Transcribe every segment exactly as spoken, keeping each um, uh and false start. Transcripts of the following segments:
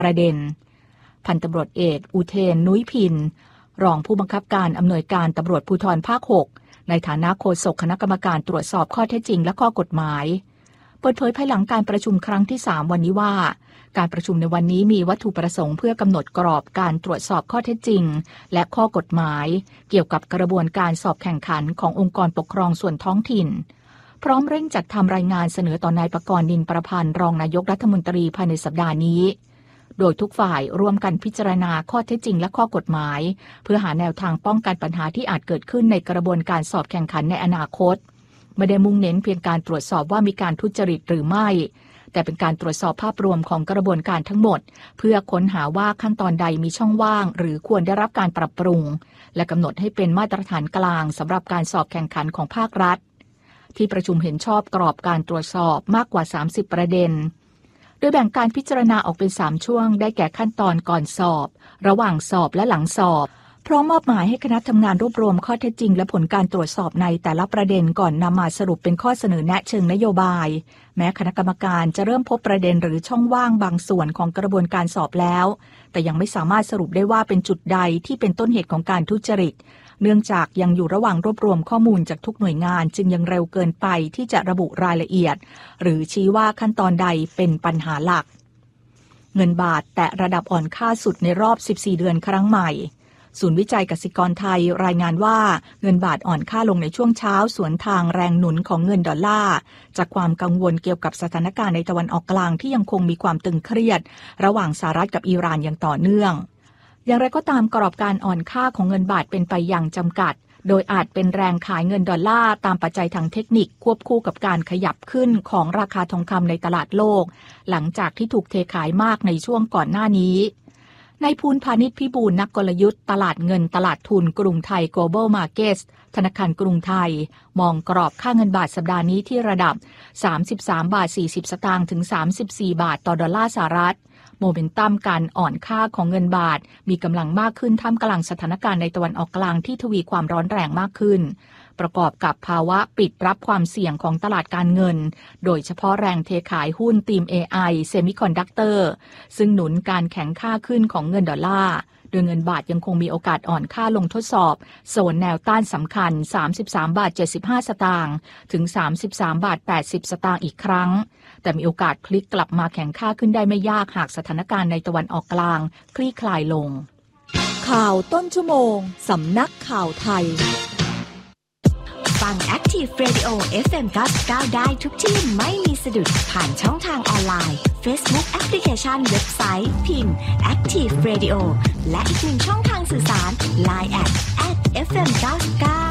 ประเด็นพันตำรวจเอกอุเทนนุ้ยพินรองผู้บังคับการอำนวยการตำรวจภูธรภาคหกในฐานะโฆษกคณะกรรมการตรวจสอบข้อเท็จจริงและข้อกฎหมายเปิดเผยภายหลังการประชุมครั้งที่สามวันนี้ว่าการประชุมในวันนี้มีวัตถุประสงค์เพื่อกำหนดกรอบการตรวจสอบข้อเท็จจริงและข้อกฎหมายเกี่ยวกับกระบวนการสอบแข่งขันขององค์กรปกครองส่วนท้องถิ่นพร้อมเร่งจัดทำรายงานเสนอต่อนายปกรณ์นินประพันธ์รองนายกรัฐมนตรีภายในสัปดาห์นี้โดยทุกฝ่ายร่วมกันพิจารณาข้อเท็จจริงและข้อกฎหมายเพื่อหาแนวทางป้องกันปัญหาที่อาจเกิดขึ้นในกระบวนการสอบแข่งขันในอนาคตไม่ได้มุ่งเน้นเพียงการตรวจสอบว่ามีการทุจริตหรือไม่แต่เป็นการตรวจสอบภาพรวมของกระบวนการทั้งหมดเพื่อค้นหาว่าขั้นตอนใดมีช่องว่างหรือควรได้รับการปรับปรุงและกำหนดให้เป็นมาตรฐานกลางสำหรับการสอบแข่งขันของภาครัฐที่ประชุมเห็นชอบกรอบการตรวจสอบมากกว่าสามสิบประเด็นโดยแบ่งการพิจารณาออกเป็นสามช่วงได้แก่ขั้นตอนก่อนสอบระหว่างสอบและหลังสอบพร้อมมอบหมายให้คณะทำงานรวบรวมข้อเท็จจริงและผลการตรวจสอบในแต่ละประเด็นก่อนนำมาสรุปเป็นข้อเสนอแนะเชิงนโยบายแม้คณะกรรมการจะเริ่มพบประเด็นหรือช่องว่างบางส่วนของกระบวนการสอบแล้วแต่ยังไม่สามารถสรุปได้ว่าเป็นจุดใดที่เป็นต้นเหตุของการทุจริตเนื่องจากยังอยู่ระหว่างรวบรวมข้อมูลจากทุกหน่วยงานจึงยังเร็วเกินไปที่จะระบุรายละเอียดหรือชี้ว่าขั้นตอนใดเป็นปัญหาหลักเงินบาทแตะระดับอ่อนค่าสุดในรอบสิบสี่เดือนครั้งใหม่ศูนย์วิจัยกสิกรไทยรายงานว่าเงินบาทอ่อนค่าลงในช่วงเช้าสวนทางแรงหนุนของเงินดอลลาร์จากความกังวลเกี่ยวกับสถานการณ์ในตะวันออกกลางที่ยังคงมีความตึงเครียดระหว่างสหรัฐกับอิหร่านอย่างต่อเนื่องอย่างไรก็ตามกรอบการอ่อนค่าของเงินบาทเป็นไปอย่างจำกัดโดยอาจเป็นแรงขายเงินดอลลาร์ตามปัจจัยทางเทคนิคควบคู่กับการขยับขึ้นของราคาทองคำในตลาดโลกหลังจากที่ถูกเทขายมากในช่วงก่อนหน้านี้นายภูลพาณิชย์พิบูลนักกลยุทธ์ตลาดเงินตลาดทุนกรุงไทย Global Markets ธนาคารกรุงไทยมองกรอบค่าเงินบาทสัปดาห์นี้ที่ระดับสามสิบสามบาทสี่สิบสตางค์ถึงสามสิบสี่บาทต่อดอลลาร์สหรัฐโมเมนตัมการอ่อนค่าของเงินบาทมีกำลังมากขึ้นท่ามกลางสถานการณ์ในตะวันออกกลางที่ทวีความร้อนแรงมากขึ้นประกอบกับภาวะปิดรับความเสี่ยงของตลาดการเงินโดยเฉพาะแรงเทขายหุ้นธีม เอ ไอ Semiconductor ซึ่งหนุนการแข็งค่าขึ้นของเงินดอลลาร์โดยเงินบาทยังคงมีโอกาสอ่อนค่าลงทดสอบโซนแนวต้านสำคัญสามสิบสามบาทเจ็ดสิบห้าสตางค์ถึงสามสิบสามบาทแปดสิบสตางค์อีกครั้งแต่มีโอกาสพลิกกลับมาแข็งค่าขึ้นได้ไม่ยากหากสถานการณ์ในตะวันออกกลางคลี่คลายลงข่าวต้นชั่วโมงสำนักข่าวไทยฟัง Active Radio เอฟ เอ็ม เก้าสิบเก้าได้ทุกที่ไม่มีสะดุดผ่านช่องทางออนไลน์ Facebook แอปพลิเคชันเว็บไซต์พิมพ์ Active Radio และอีกหนึ่งช่องทางสื่อสาร ไลน์ แอท แอท เอฟ เอ็ม เก้าสิบเก้า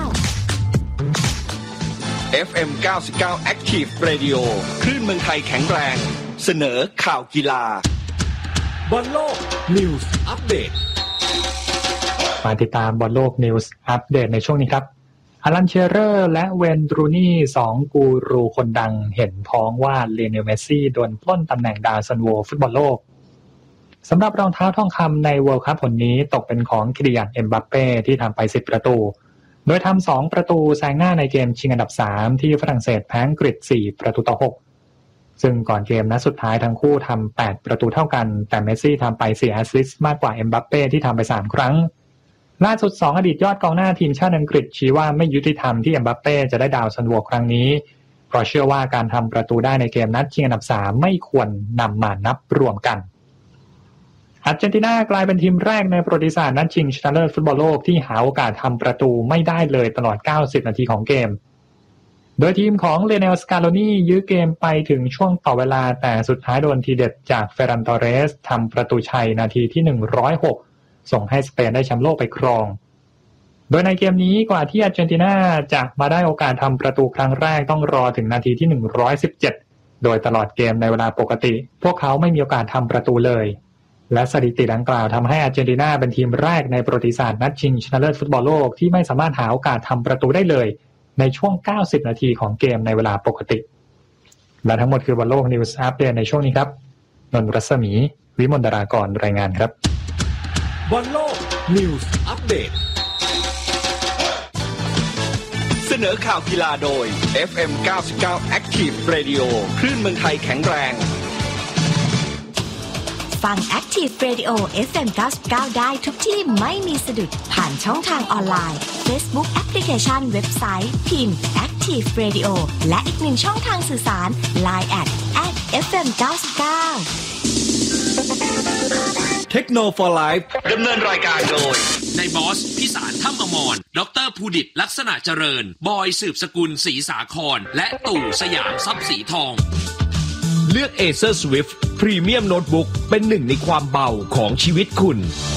เอฟ เอ็ม เก้าสิบเก้า Active Radio คลื่นเมืองไทยแข็งแรงเสนอข่าวกีฬาบอลโลก News Update มาติดตามบอลโลก News Update ในช่วงนี้ครับอารันเชเรอร์และเวนรูนี่สองกูรูคนดังเห็นพ้องว่าเลโอเนล เมสซี่โดนปล้นตำแหน่งดาวซันโวฟุตบอลโลกสำหรับรองเท้าทองคำในเวิลด์คัพผลนี้ตกเป็นของคิลิยัน เอ็มบัปเป้ที่ทำไปสิบประตูโดยทำสองประตูแซงหน้าในเกมชิงอันดับสามที่ฝรั่งเศสแพ้อังกฤษสี่ประตูต่อหกซึ่งก่อนเกมนัดสุดท้ายทั้งคู่ทำแปดประตูเท่ากันแต่เมสซี่ทำไปสี่แอสซิสต์มากกว่าเอ็มบัปเป้ที่ทำไปสามครั้งล่าสุดสองอดีตยอดกองหน้าทีมชาติอังกฤษชี้ว่าไม่ยุติธรรมที่เอ็มบัปเป้จะได้ดาวซันโวครั้งนี้เพราะเชื่อว่าการทำประตูได้ในเกมนัดชิงอันดับสามไม่ควรนำมานับรวมกันอาร์เจนตินากลายเป็นทีมแรกในประวัติศาสตร์นัดชิงชนะเลิศฟุตบอลโลกที่หาโอกาสทำประตูไม่ได้เลยตลอดเก้าสิบนาทีของเกมโดยทีมของเลเนล สกาโลนียื้อเกมไปถึงช่วงต่อเวลาแต่สุดท้ายโดนทีเด็ดจากเฟรัน ตอเรสทำประตูชัยนาทีที่หนึ่งร้อยหกส่งให้สเปนได้แชมป์โลกไปครองโดยในเกมนี้กว่าที่อาร์เจนตินาจะมาได้โอกาสทำประตูครั้งแรกต้องรอถึงนาทีที่หนึ่งร้อยสิบเจ็ดโดยตลอดเกมในเวลาปกติพวกเขาไม่มีโอกาสทำประตูเลยและสถิติดังกล่าวทำให้อาร์เจนตินาเป็นทีมแรกในประวัติศาสตร์นัดชิงชนะเลิศฟุตบอลโลกที่ไม่สามารถหาโอกาสทำประตูได้เลยในช่วงเก้าสิบนาทีของเกมในเวลาปกติและทั้งหมดคือบอลโลกนิวส์อัปเดตในช่วงนี้ครับนนท์รัศมีวิมลดารากรรายงานครับบอลโลกนิวส์อัปเดตเสนอข่าวกีฬาโดย เอฟ เอ็ม เก้าสิบเก้า Active Radio คลื่นเมืองไทยแข็งแรงฟัง Active Radio เอฟ เอ็ม เก้าสิบเก้าได้ทุกที่ไม่มีสะดุดผ่านช่องทางออนไลน์ Facebook แอปพลิเคชันเว็บไซต์พิมพ์ Active Radio และอีกหนึ่งช่องทางสื่อสาร ไลน์ แอท แอท เอฟ เอ็ม เก้าสิบเก้าเทคโนโลยี Life ดำเนินรายการโดยในบอสพิสารถ้ำอมรดรภูดิตลักษณะเจริญบอยสืบสกุลศรีสาครและตู่สยามทรัพย์สีทองเลือก Acer Swift Premium Notebook เป็นหนึ่งในความเบาของชีวิตคุณ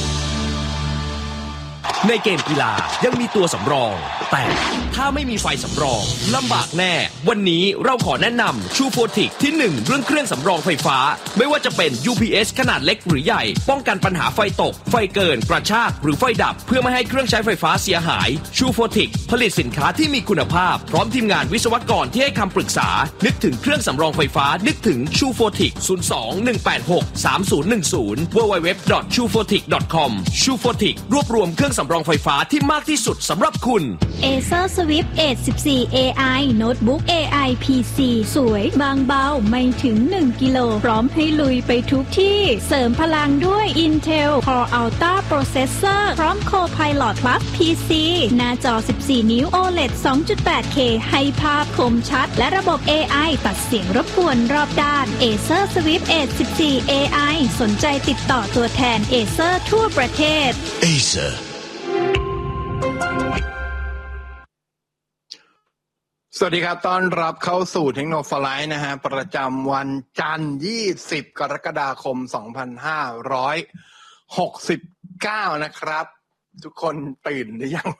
ในเกมกีฬายังมีตัวสำรองแต่ถ้าไม่มีไฟสำรองลำบากแน่วันนี้เราขอแนะนำ True Fortic ที่หนึ่งเรื่องเครื่องสำรองไฟฟ้าไม่ว่าจะเป็น ยู พี เอส ขนาดเล็กหรือใหญ่ป้องกันปัญหาไฟตกไฟเกินกระชากหรือไฟดับเพื่อไม่ให้เครื่องใช้ไฟฟ้าเสียหาย True Fortic ผลิตสินค้าที่มีคุณภาพพร้อมทีมงานวิศวกรที่ให้คำปรึกษานึกถึงเครื่องสำรองไฟฟ้านึกถึง True Fortic ศูนย์ สอง หนึ่ง แปด หก สาม ศูนย์ หนึ่ง ศูนย์ ดับเบิลยู ดับเบิลยู ดับเบิลยู ดอท ทรู โฟร์ติก ดอท คอม True Fortic รวบรวมเครื่องสำรองไฟฟ้าที่มากที่สุดสำหรับคุณ Acer Swift เอท สิบสี่ เอ ไอ โน้ตบุ๊ก เอ ไอ พี ซี สวยบางเบาไม่ถึงหนึ่งกิโลพร้อมให้ลุยไปทุกที่เสริมพลังด้วย Intel Core Ultra Processor พร้อม Copilot Plus พี ซี หน้าจอสิบสี่นิ้ว โอ แอล อี ดี สองจุดแปดเค ให้ภาพคมชัดและระบบ เอ ไอ ตัดเสียงรบกวนรอบด้าน Acer Swift เอท สิบสี่ เอ ไอ สนใจติดต่อตัวแทน Acer ทั่วประเทศ Acer สวัสดีครับต้อนรับเข้าสู่เทคโนโลยีนะฮะประจำวันจันทร์ยี่สิบกรกฎาคมสองพันห้าร้อยหกสิบเก้านะครับทุกคนตื่นหรือยัง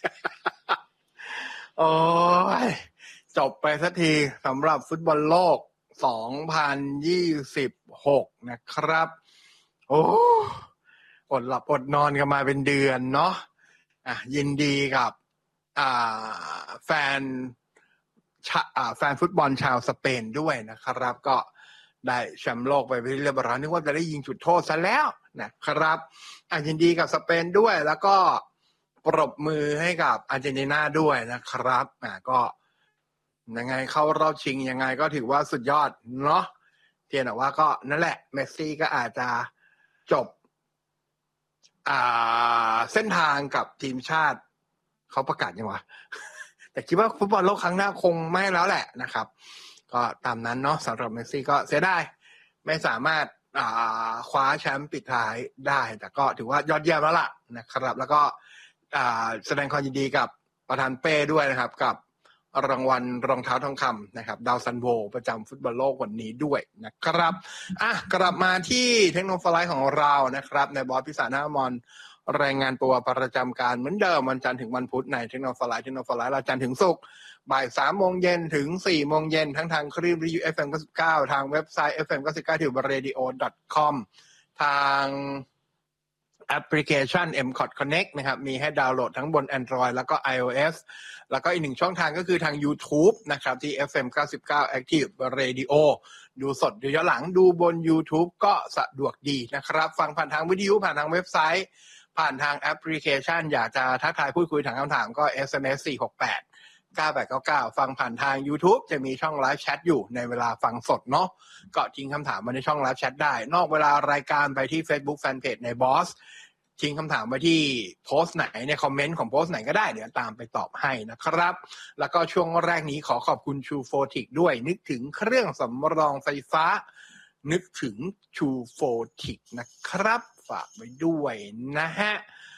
โอ้ยจบไปสักทีสำหรับฟุตบอลโลกสองพันยี่สิบหกนะครับโอ้อดหลับอดนอนกันมาเป็นเดือนเนาะอ่ะยินดีกับอ่าแฟนแฟนฟุตบอลชาวสเปนด้วยนะครับก็ได้แชมป์โลกไปเป็นที่เรียบร้อยนึกว่าจะได้ยิงจุดโทษซะแล้วนะครับอ่ะยินดีกับสเปนด้วยแล้วก็ปรบมือให้กับอาร์เจนตินาด้วยนะครับอ่ะก็ยังไงเข้ารอบชิงยังไงก็ถือว่าสุดยอดเนาะเพียงแต่ว่าก็นั่นแหละเมสซี่ก็อาจจะจบอ่าเส้นทางกับทีมชาติเขาประกาศยังวะแต่คิดว่าฟุตบอลโลกครั้งหน้าคงไม่แล้วแหละนะครับก็ตามนั้นเนาะสำหรับเมสซี่ก็เสียดายไม่สามารถอ่าคว้าแชมป์ปิดท้ายได้แต่ก็ถือว่ายอดเยี่ยมแล้วล่ะนะครับแล้วก็อ่าแสดงความยินดีกับประธานเป้ด้วยนะครับกับรางวัลรองเท้าทองคำนะครับดาวซันโวประจำฟุตบอลโลกวันนี้ด้วยนะครับอ่ะกลับมาที่เทคโนโลยีของเรานะครับในบอสพิสารหน้ามอนรายงานตัวประจำการเหมือนเดิมวันจันทร์ถึงวันพุธในเทคโนโลยีเทคโนโลยีเราจันทร์ถึงศุกร์บ่ายสามโมงเย็นถึงสี่โมงเย็นทั้งทางคลื่นวิทยุ เอฟ เอ็ม เก้าสิบเก้าทางเว็บไซต์ เอฟ เอ็ม เก้าสิบเก้า ที่เรดิโอ ดอท คอม ทางแอปพลิเคชัน เอ็ม คอท Connect นะครับมีให้ดาวน์โหลดทั้งบน Android แล้วก็ iOS แล้วก็อีกหนึ่งช่องทางก็คือทาง YouTube นะครับที่ เอฟ เอ็ม เก้าสิบเก้า Active Radio ดูสดดูย้อนหลังดูบน YouTube ก็สะดวกดีนะครับฟังผ่านทางวิทยุผ่านทางเว็บไซต์ผ่านทางแอปพลิเคชันอยากจะทักทายพูดคุยถามคำถามก็ เอส เอ็ม เอส สี่ หก แปด เก้า แปด เก้า เก้าฟังผ่านทาง YouTube จะมีช่องไลฟ์แชทอยู่ในเวลาฟังสดเนาะก็ทิ้งคำถามมาในช่องไลฟ์แชทได้นอกเวลารายการไปที่ Facebook Fanpage ในบอสทิ้งคำถามไว้ที่โพสต์ไหนในคอมเมนต์ของโพสต์ไหนก็ได้เดี๋ยวตามไปตอบให้นะครับแล้วก็ช่วงแรกนี้ขอขอบคุณ True Fortic ด้วยนึกถึงเครื่องสำรองไฟฟ้านึกถึง True Fortic นะครับฝากไว้ด้วยนะฮะ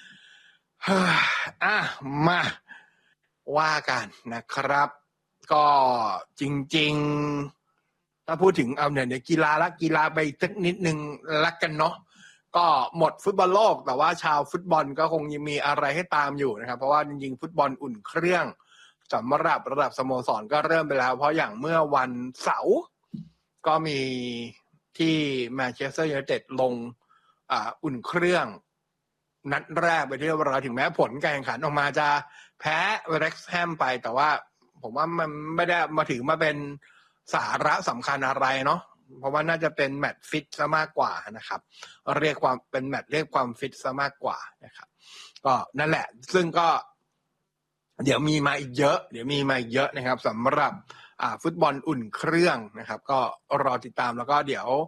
อ่ะมาว่ากันนะครับก็จริงๆถ้าพูดถึงเอาเนี่ยเดี๋ยวกีฬาละกีฬาไปสักนิดนึงละกันเนาะก็หมดฟุตบอลโลกแต่ว่าชาวฟุตบอลก็คงยังมีอะไรให้ตามอยู่นะครับเพราะว่าจริงๆฟุตบอลอุ่นเครื่องสำหรับระดับสโมสรก็เริ่มไปแล้วเพราะอย่างเมื่อวันเสาร์ก็มีที่แมนเชสเตอร์ยูไนเต็ดลงอ่าอุ่นเครื่องนัดแรกไปที่เราถึงแม้ผลการแข่งขันออกมาจะแพ้เร็กซ์แฮมไปแต่ว่าผมว่ามันไม่ได้มาถือมาเป็นสาระสำคัญอะไรเนาะเพราะว่าน่าจะเป็นแมตช์ฟิตซะมากกว่านะครับเรียกความเป็นแมตช์เรียกความฟิตซะมากกว่านะครับก็นั่นแหละซึ่งก็เดี๋ยวมีมาอีกเยอะเดี๋ยวมีมาอีกเยอะนะครับสำหรับอ่าฟุตบอลอุ่นเครื่องนะครับก็รอติดตามแล้วก็เดี๋ยว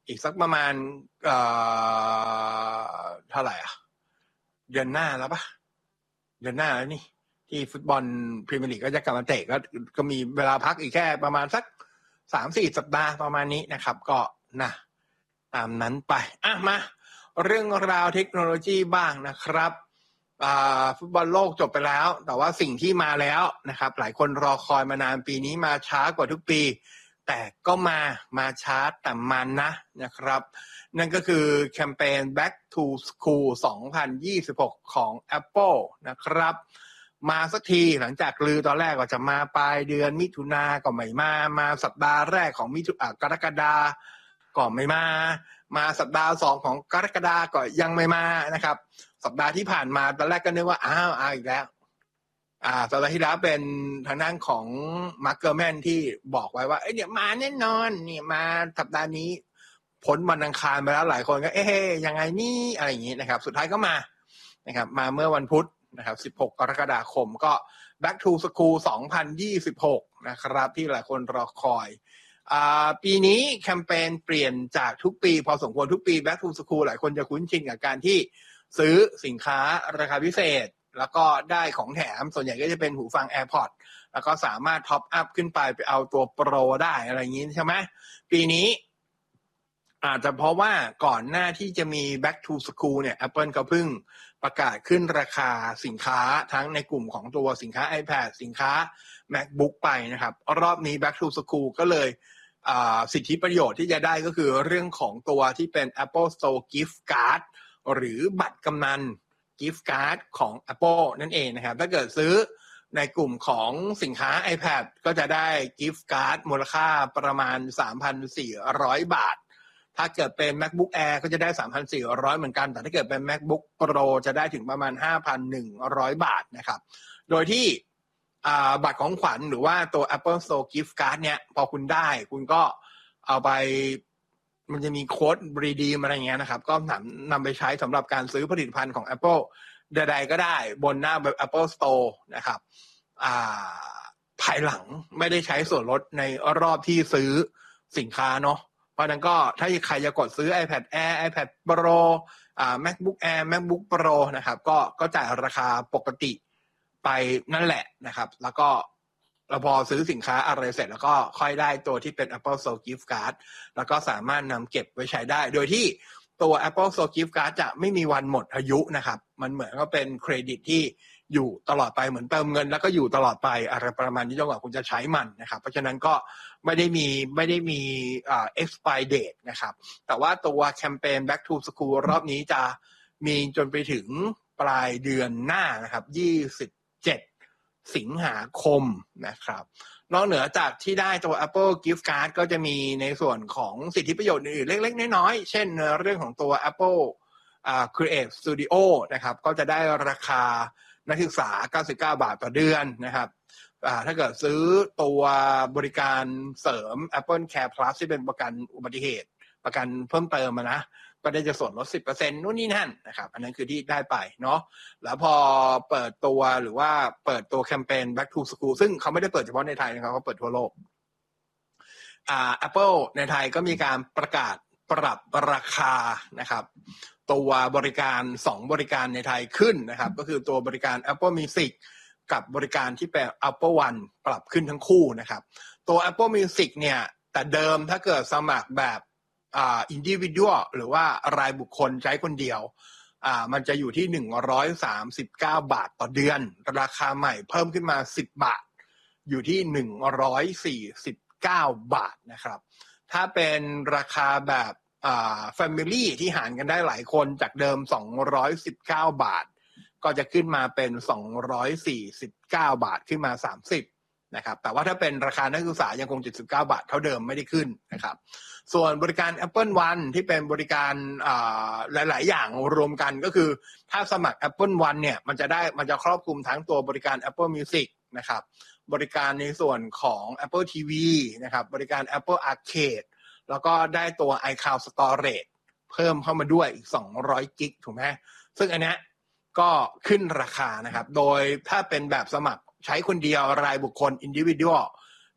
อีกสักประมาณเอ่อเท่าไหร่อ่ะเดือนหน้าแล้วปะเดือนหน้าแล้วนี่ที่ฟุตบอลพรีเมียร์ลีกก็จะกลับมาเตะก็ก็มีเวลาพักอีกแค่ประมาณสัก สามถึงสี่ สัปดาห์ประมาณนี้นะครับก็นะตามนั้นไปอ่ะมาเรื่องราวเทคโนโลยีบ้างนะครับอ่าฟุตบอลโลกจบไปแล้วแต่ว่าสิ่งที่มาแล้วนะครับหลายคนรอคอยมานานปีนี้มาช้ากว่าทุกปีแต่ก็มามาช้าแต่มันนะนะครับนั่นก็คือแคมเปญ Back to School สองพันยี่สิบหกของ Apple นะครับมาสักทีหลังจากลือตอนแรกก็จะมาปลายเดือนมิถุนาก็ไม่มามาสัปดาห์แรกของมิถุนากรกฎาก็ไม่มามาสัปดาห์สองของกรกฎาก็ยังไม่มานะครับสัปดาห์ที่ผ่านมาตอนแรกก็นึกว่าอ้าวอ้าวอีกแล้วอ่าสัปดาห์ที่แล้วเป็นทางด้านของมาร์คเกอร์แมนที่บอกไว้ว่าเอ้ยเนี่ยมาแน่นอนนี่มาสัปดาห์นี้พ้นวันอังคารไปแล้วหลายคนก็เอ๊ะยังไงนี่อะไรอย่างงี้นะครับสุดท้ายก็มานะครับมาเมื่อวันพุธนะครับสิบหกกรกฎาคมก็ Back to School สองพันยี่สิบหกนะครับที่หลายคนรอคอยอ่าปีนี้แคมเปญเปลี่ยนจากทุกปีพอสมควรทุกปี Back to School หลายคนจะคุ้นชินกับการที่ซื้อสินค้าราคาพิเศษแล้วก็ได้ของแถมส่วนใหญ่ก็จะเป็นหูฟัง AirPods แล้วก็สามารถท็อปอัพขึ้นไปไปเอาตัวโปรได้อะไรอย่างนี้ใช่ไหมปีนี้อาจจะเพราะว่าก่อนหน้าที่จะมี Back to School เนี่ย Apple ก็เพิ่งประกาศขึ้นราคาสินค้าทั้งในกลุ่มของตัวสินค้า iPad สินค้า MacBook ไปนะครับรอบนี้ Back to School ก็เลยสิทธิประโยชน์ที่จะได้ก็คือเรื่องของตัวที่เป็น Apple Store Gift Card หรือบัตรกำนัน Gift Card ของ Apple นั่นเองนะครับถ้าเกิดซื้อในกลุ่มของสินค้า iPad ก็จะได้ Gift Card มูลค่าประมาณ สามพันสี่ร้อย บาทถ้าเกิดเป็น MacBook Air ก็จะได้ สามพันสี่ร้อย เหมือนกันแต่ถ้าเกิดเป็น MacBook Pro จะได้ถึงประมาณ ห้าพันหนึ่งร้อย บาทนะครับโดยที่บัตรของขวัญหรือว่าตัว Apple Store Gift Card เนี่ยพอคุณได้คุณก็เอาไปมันจะมีโค้ด redeem อะไรเงี้ยนะครับก็นำนำไปใช้สำหรับการซื้อผลิตภัณฑ์ของ Apple ใดๆก็ได้บนหน้า Apple Store นะครับภายหลังไม่ได้ใช้ส่วนลดในรอบที่ซื้อสินค้าเนาะเพราะนั้นก็ถ้าใครจะกดซื้อ iPad Air iPad Pro อ่า MacBook Air MacBook Pro นะครับก็ก็จ่ายราคาปกติไปนั่นแหละนะครับแล้วก็เราพอซื้อสินค้าอะไรเสร็จแล้วก็ค่อยได้ตัวที่เป็น Apple Store Gift Card แล้วก็สามารถนำเก็บไว้ใช้ได้โดยที่ตัว Apple Store Gift Card จะไม่มีวันหมดอายุนะครับมันเหมือนก็เป็นเครดิตที่อยู่ตลอดไปเหมือนเติมเงินแล้วก็อยู่ตลอดไปอะไรประมาณนี้จนกว่าคุณจะใช้มันนะครับเพราะฉะนั้นก็ไม่ได้มีไม่ได้มีอ่า expire date นะครับแต่ว่าตัวแคมเปญ Back to School รอบนี้จะมีจนไปถึงปลายเดือนหน้านะครับยี่สิบเจ็ดสิงหาคมนะครับนอกเหนือจากที่ได้ตัว Apple Gift Card ก็จะมีในส่วนของสิทธิประโยชน์อื่นๆเล็กๆน้อยๆเช่นเรื่องของตัว Apple อ่า Create Studio นะครับก็จะได้ราคานักศึกษาเก้าสิบเก้าบาทต่อเดือนนะครับอ่าถ้าเกิดซื้อตัวบริการเสริม Apple Care Plus ที่เป็นประกันอุบัติเหตุประกันเพิ่มเติมนะก็ได้จะส่วนลด สิบเปอร์เซ็นต์ นู่นนี่นั่นนะครับอันนั้นคือที่ได้ไปเนาะแล้วพอเปิดตัวหรือว่าเปิดตัวแคมเปญ Back to School ซึ่งเขาไม่ได้เปิดเฉพาะในไทยนะครับเขาเปิดทั่วโลกอ่า Apple ในไทยก็มีการประกาศปรับราคานะครับตัวบริการสองบริการในไทยขึ้นนะครับก็คือตัวบริการ Apple Music กับบริการที่เป็น Apple One ปรับขึ้นทั้งคู่นะครับตัว Apple Music เนี่ยแต่เดิมถ้าเกิดสมัครแบบอ่า individual หรือว่ารายบุคคลใช้คนเดียวอ่ามันจะอยู่ที่หนึ่งร้อยสามสิบเก้าบาทต่อเดือนราคาใหม่เพิ่มขึ้นมาสิบบาทอยู่ที่หนึ่งร้อยสี่สิบเก้าบาทนะครับถ้าเป็นราคาแบบอ่า family ที่หารกันได้หลายคนจากเดิมสองร้อยสิบเก้าบาทก็จะขึ้นมาเป็นสองร้อยสี่สิบเก้าบาทขึ้นมาสามสิบนะครับแต่ว่าถ้าเป็นราคานักศึกษายังคงเจ็ดสิบเก้าบาทเท่าเดิมไม่ได้ขึ้นนะครับส่วนบริการ Apple One ที่เป็นบริการอ่าหลายๆอย่างรวมกันก็คือถ้าสมัคร Apple One เนี่ยมันจะได้มันจะครอบคลุมทั้งตัวบริการ Apple Music นะครับบริการในส่วนของ Apple ที วี นะครับบริการ Apple Arcade แล้วก็ได้ตัว iCloud Storage เพิ่มเข้ามาด้วยอีกสองร้อยกิกถูกไหมซึ่งอันเนี้ยก็ขึ้นราคานะครับโดยถ้าเป็นแบบสมัครใช้คนเดียวรายบุคคล individual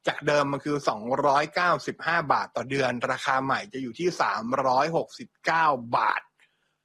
จากเดิมมันคือสองร้อยเก้าสิบห้าบาทต่อเดือนราคาใหม่จะอยู่ที่สามร้อยหกสิบเก้าบาท